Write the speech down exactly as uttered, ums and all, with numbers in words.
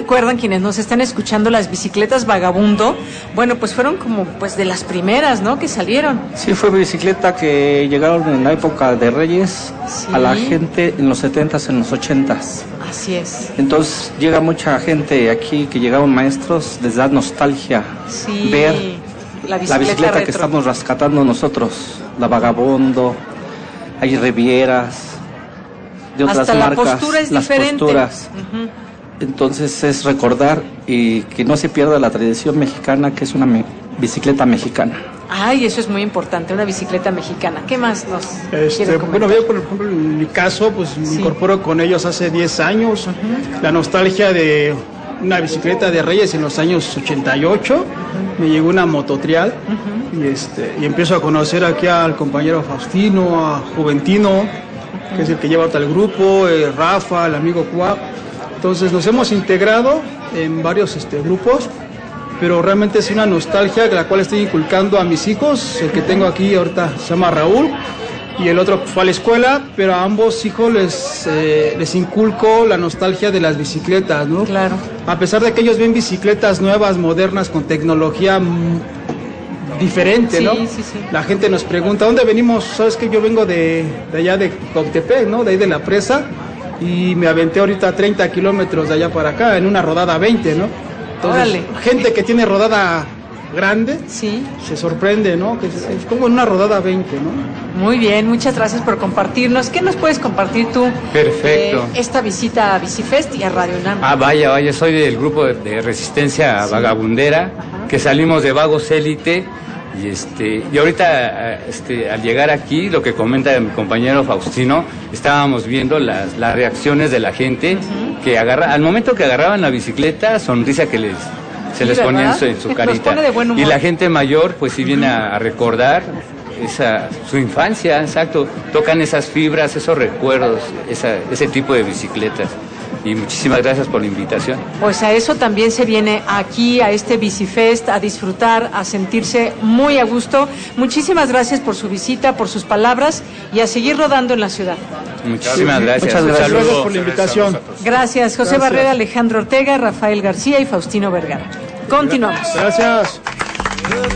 recuerdan, quienes nos están escuchando, las bicicletas Vagabundo, bueno, pues fueron como pues de las primeras, ¿no?, que salieron. Sí, fue bicicleta que llegaron en la época de Reyes, sí, a la gente en los setentas, en los ochentas. Así es. Entonces llega mucha gente aquí, que llegaron maestros, les da nostalgia, sí, ver la bicicleta, la bicicleta que estamos rescatando nosotros, la Vagabundo, hay Rivieras, de otras hasta marcas, la postura es las diferente. Posturas. Uh-huh. Entonces es recordar y que no se pierda la tradición mexicana, que es una me- bicicleta mexicana. Ay, eso es muy importante, una bicicleta mexicana. ¿Qué más nos este, quiere comentar? Bueno, yo por ejemplo en mi caso, pues sí, me incorporo con ellos hace diez años. Uh-huh. La nostalgia de una bicicleta de Reyes en los años ochenta y ocho. Uh-huh. Me llegó una mototrial. Uh-huh. y, este, y empiezo a conocer aquí al compañero Faustino, a Juventino, uh-huh, que es el que lleva hasta el grupo, eh, Rafa, el amigo Cuap. Entonces nos hemos integrado en varios este, grupos, pero realmente es una nostalgia la cual estoy inculcando a mis hijos. El que tengo aquí ahorita se llama Raúl y el otro fue a la escuela, pero a ambos hijos les, eh, les inculco la nostalgia de las bicicletas, ¿no? Claro. A pesar de que ellos ven bicicletas nuevas, modernas, con tecnología m- diferente, sí, ¿no? Sí, sí. La gente nos pregunta, ¿dónde venimos? Sabes que yo vengo de, de allá de Coctepec, ¿no? De ahí de la presa. Y me aventé ahorita treinta kilómetros de allá para acá, en una rodada veinte, ¿no? Entonces, órale, gente que tiene rodada grande, sí, se sorprende, ¿no? Que es, es como en una rodada veinte, ¿no? Muy bien, muchas gracias por compartirnos. ¿Qué nos puedes compartir tú? Perfecto. Eh, esta visita a Bicifest y a Radio UNAM. Ah, vaya, vaya, soy del grupo de Resistencia sí. Vagabundera, ajá, que salimos de Vagos Élite. Y, este, y ahorita, este, al llegar aquí, lo que comenta mi compañero Faustino, estábamos viendo las, las reacciones de la gente, uh-huh, que agarra, al momento que agarraban la bicicleta, sonrisa que les, se sí, les ponía en su, en su carita. Y la gente mayor, pues sí viene uh-huh. a, a recordar esa, su infancia, exacto. Tocan esas fibras, esos recuerdos, esa, ese tipo de bicicletas. Y muchísimas gracias por la invitación. Pues a eso también se viene aquí, a este Bicifest, a disfrutar, a sentirse muy a gusto. Muchísimas gracias por su visita, por sus palabras y a seguir rodando en la ciudad. Muchísimas gracias. Muchas gracias, gracias por la invitación. Gracias, José gracias. Barrera, Alejandro Ortega, Rafael García y Faustino Vergara. Continuamos. Gracias.